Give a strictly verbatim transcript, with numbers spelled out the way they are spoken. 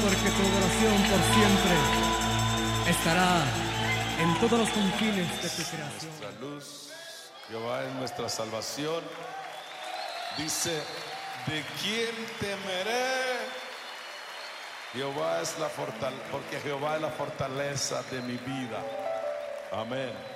porque tu adoración por siempre estará en todos los confines de tu creación. Nuestra luz, Jehová es nuestra salvación. Dice, ¿de quién temeré? Jehová es la fortaleza, porque Jehová es la fortaleza de mi vida. Amén.